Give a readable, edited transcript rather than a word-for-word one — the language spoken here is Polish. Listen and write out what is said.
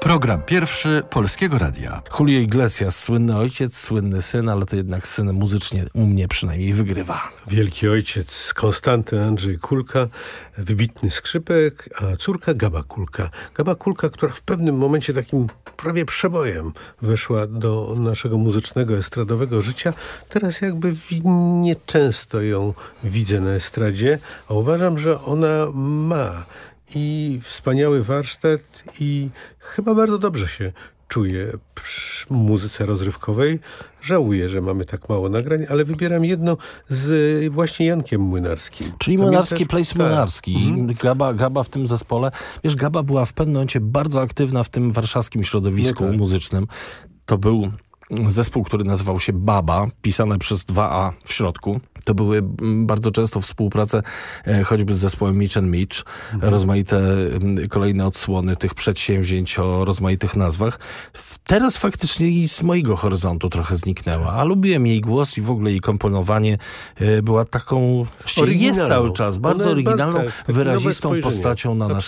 Program pierwszy Polskiego Radia. Julio Iglesias, słynny ojciec, słynny syn, ale to jednak syn muzycznie u mnie przynajmniej wygrywa. Wielki ojciec Konstanty Andrzej Kulka, wybitny skrzypek, a córka Gaba Kulka. Gaba Kulka, która w pewnym momencie takim prawie przebojem weszła do naszego muzycznego, estradowego życia. Teraz jakby nieczęsto ją widzę na estradzie, a uważam, że ona ma i wspaniały warsztat i chyba bardzo dobrze się czuje przy muzyce rozrywkowej. Żałuję, że mamy tak mało nagrań, ale wybieram jedno z właśnie Jankiem Młynarskim. Czyli Młynarski, Place Młynarski. Gaba w tym zespole. Wiesz, Gaba była w pewnym momencie bardzo aktywna w tym warszawskim środowisku muzycznym. To był zespół, który nazywał się Baba, pisane przez 2A w środku. To były bardzo często współprace choćby z zespołem Mitch & Mitch. Rozmaite kolejne odsłony tych przedsięwzięć o rozmaitych nazwach. Teraz faktycznie i z mojego horyzontu trochę zniknęła. A lubiłem jej głos i w ogóle jej komponowanie. Była taką, jest cały czas, bardzo oryginalną, wyrazistą postacią na naszej